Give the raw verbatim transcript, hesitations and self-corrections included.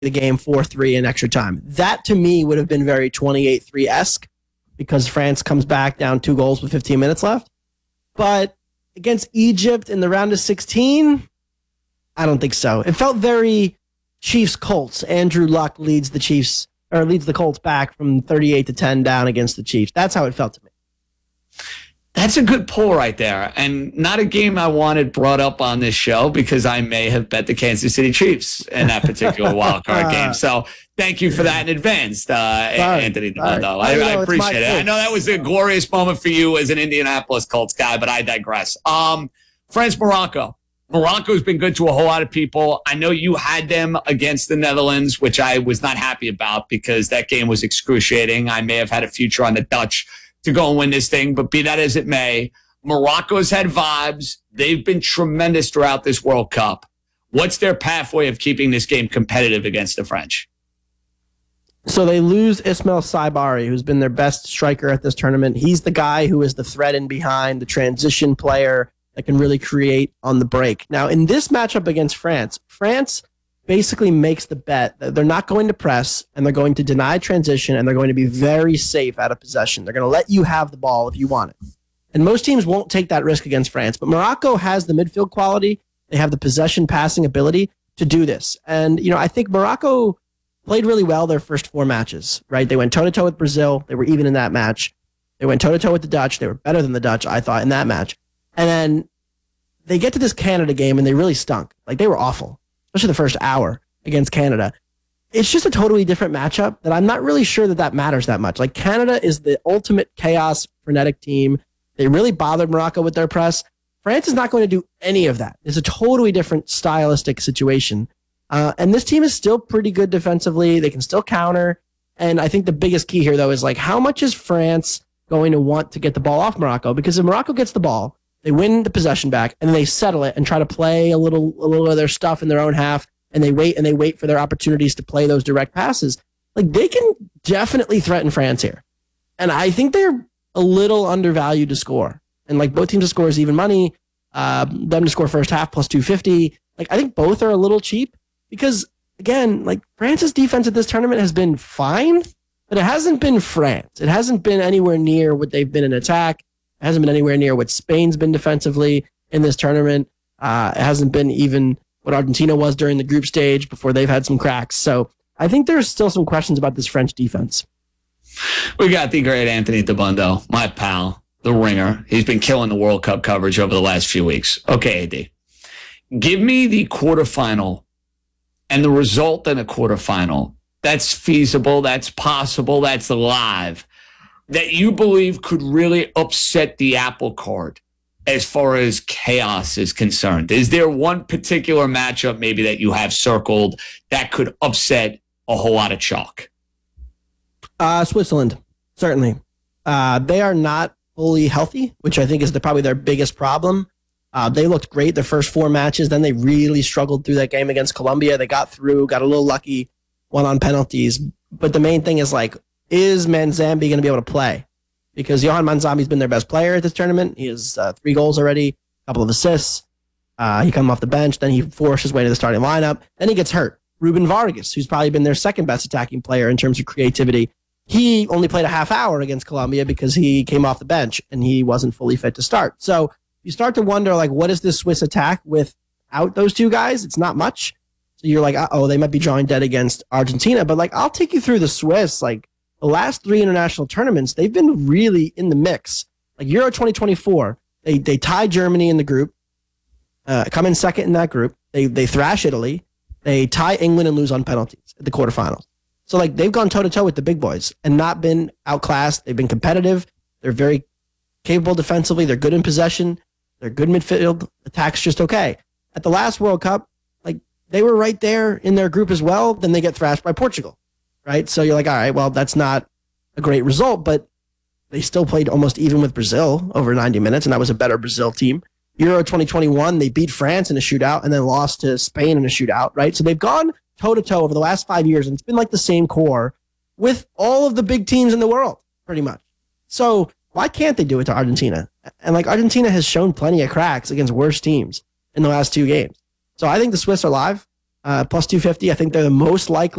the game four three in extra time. That, to me, would have been very twenty-eight three-esque because France comes back down two goals with fifteen minutes left. But against Egypt in the round of sixteen, I don't think so. It felt very Chiefs-Colts. Andrew Luck leads the Chiefs, or leads the Colts back from thirty-eight to ten down against the Chiefs. That's how it felt to me. That's a good pull right there, and not a game I wanted brought up on this show because I may have bet the Kansas City Chiefs in that particular wild card game. So thank you for that in advance, uh, Anthony DeBondo. I, I, I appreciate it. I know that was a glorious moment for you as an Indianapolis Colts guy, but I digress. Um, France, Morocco. Morocco's been good to a whole lot of people. I know you had them against the Netherlands, which I was not happy about because that game was excruciating. I may have had a future on the Dutch to go and win this thing, but be that as it may, Morocco's had vibes. They've been tremendous throughout this World Cup. What's their pathway of keeping this game competitive against the French? So they lose Ismail Saibari, who's been their best striker at this tournament. He's the guy who is the threat in behind, the transition player that can really create on the break. Now, in this matchup against France, France basically makes the bet that they're not going to press and they're going to deny transition and they're going to be very safe out of possession. They're going to let you have the ball if you want it. And most teams won't take that risk against France, but Morocco has the midfield quality. They have the possession passing ability to do this. And, you know, I think Morocco played really well their first four matches, right? They went toe-to-toe with Brazil. They were even in that match. They went toe-to-toe with the Dutch. They were better than the Dutch, I thought, in that match. And then they get to this Canada game and they really stunk. Like, they were awful, especially the first hour against Canada. It's just a totally different matchup that I'm not really sure that that matters that much. Like, Canada is the ultimate chaos, frenetic team. They really bothered Morocco with their press. France is not going to do any of that. It's a totally different stylistic situation. Uh, and this team is still pretty good defensively. They can still counter. And I think the biggest key here, though, is like, how much is France going to want to get the ball off Morocco? Because if Morocco gets the ball, they win the possession back, and then they settle it and try to play a little, a little of their stuff in their own half, and they wait and they wait for their opportunities to play those direct passes. Like, they can definitely threaten France here. And I think they're a little undervalued to score. And like, both teams to score is even money. Uh, them to score first half plus two fifty. Like, I think both are a little cheap because, again, like, France's defense at this tournament has been fine, but it hasn't been France. It hasn't been anywhere near what they've been in attack. It hasn't been anywhere near what Spain's been defensively in this tournament. Uh, it hasn't been even what Argentina was during the group stage before they've had some cracks. So I think there's still some questions about this French defense. We got the great Anthony DeBondo, my pal, the ringer. He's been killing the World Cup coverage over the last few weeks. Okay, A D, give me the quarterfinal and the result in a quarterfinal that's feasible, that's possible, that's live, that you believe could really upset the apple cart as far as chaos is concerned. Is there one particular matchup maybe that you have circled that could upset a whole lot of chalk? Uh, Switzerland, certainly. Uh, they are not fully healthy, which I think is the, probably their biggest problem. Uh, they looked great the first four matches. Then they really struggled through that game against Colombia. They got through, got a little lucky, won on penalties. But the main thing is, like, is Manzambi going to be able to play? Because Johan Manzambi's been their best player at this tournament. He has uh, three goals already, a couple of assists. Uh, he comes off the bench. Then he forced his way to the starting lineup. Then he gets hurt. Ruben Vargas, who's probably been their second best attacking player in terms of creativity, he only played a half hour against Colombia because he came off the bench and he wasn't fully fit to start. So you start to wonder, like, what is this Swiss attack without those two guys? It's not much. So you're like, uh-oh, they might be drawing dead against Argentina. But, like, I'll take you through the Swiss. Like, the last three international tournaments, they've been really in the mix. Like Euro twenty twenty-four, they they tie Germany in the group, uh, come in second in that group. They they thrash Italy. They tie England and lose on penalties at the quarterfinals. So, like, they've gone toe-to-toe with the big boys and not been outclassed. They've been competitive. They're very capable defensively. They're good in possession. They're good midfield. Attack's just okay. At the last World Cup, like, they were right there in their group as well. Then they get thrashed by Portugal, right? So you're like, all right, well, that's not a great result, but they still played almost even with Brazil over ninety minutes, and that was a better Brazil team. Euro twenty twenty-one, they beat France in a shootout and then lost to Spain in a shootout, right? So they've gone toe-to-toe over the last five years, and it's been like the same core with all of the big teams in the world, pretty much. So why can't they do it to Argentina? And, like, Argentina has shown plenty of cracks against worse teams in the last two games. So I think the Swiss are live. uh, plus two fifty. I think they're the most likely